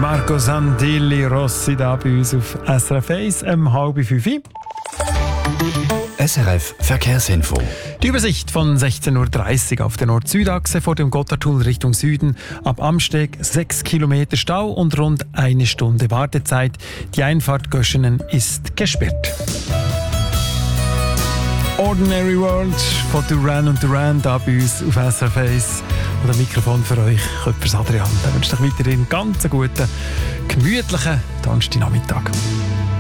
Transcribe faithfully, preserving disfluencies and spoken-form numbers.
Marco Sandilli Rossi da bei uns auf S R F eins um halb fünf. S R F Verkehrsinfo. Die Übersicht von sechzehn Uhr dreißig auf der Nord-Süd-Achse vor dem Gotthardtunnel Richtung Süden. Ab Amsteg sechs Kilometer Stau und rund eine Stunde Wartezeit. Die Einfahrt Göschenen ist gesperrt. Ordinary World von Duran und Duran da bei uns auf S R F eins. Und ein Mikrofon für euch, Köppers Adrian. Ich wünsche euch weiterhin einen ganz guten, gemütlichen Donnerstagnachmittag.